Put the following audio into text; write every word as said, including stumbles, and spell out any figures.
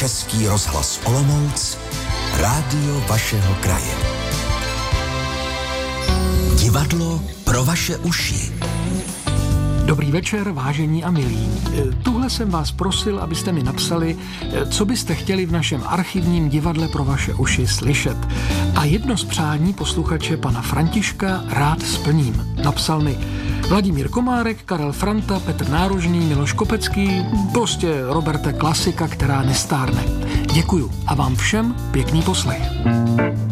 Český rozhlas Olomouc, rádio vašeho kraje. Divadlo pro vaše uši. Dobrý večer, vážení a milí. Tuhle jsem vás prosil, abyste mi napsali, co byste chtěli v našem archivním divadle pro vaše uši slyšet. A jedno z přání posluchače pana Františka rád splním. Napsal mi Vladimír Komárek, Karel Franta, Petr Nárožný, Miloš Kopecký, prostě Roberta klasika, která nestárne. Děkuju a vám všem pěkný poslech.